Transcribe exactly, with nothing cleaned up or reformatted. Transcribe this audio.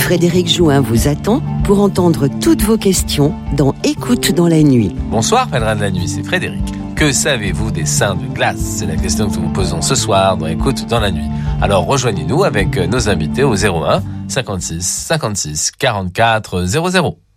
Frédéric Jouin vous attend pour entendre toutes vos questions dans Écoute dans la nuit. Bonsoir pèlerin de la nuit, c'est Frédéric. Que savez-vous des seins de glace ? C'est la question que nous vous posons ce soir dans Écoute dans la nuit. Alors rejoignez-nous avec nos invités au zéro un cinquante-six cinquante-six quarante-quatre zéro zéro.